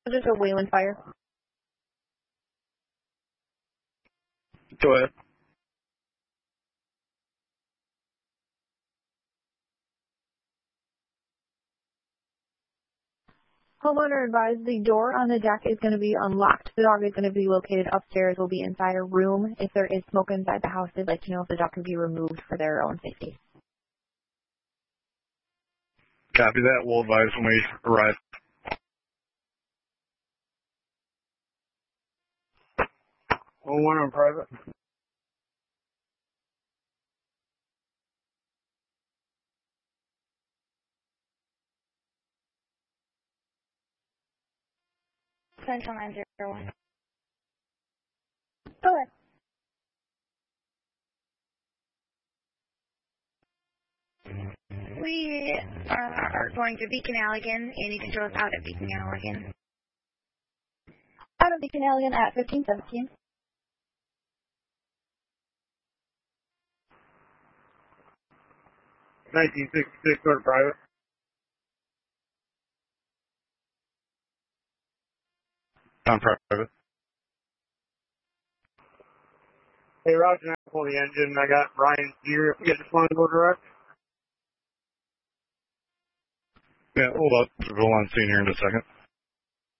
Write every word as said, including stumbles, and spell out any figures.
Just a Wayland Fire. Go ahead. Homeowner advised the door on the deck is going to be unlocked. The dog is going to be located upstairs, will be inside a room. If there is smoke inside the house, they'd like to know if the dog can be removed for their own safety. Copy that. We'll advise when we arrive. One one on private. Central nine zero one. Go ahead. We are going to Beacon Allegan, and you can throw us out at Beacon Allegan. Out of Beacon Allegan at fifteen seventeen. nineteen sixty-six on private. On private. Hey, Roger, I pull the engine. I got Brian's gear. If we get this one to go direct. Yeah, hold up. We'll go on scene here in a second.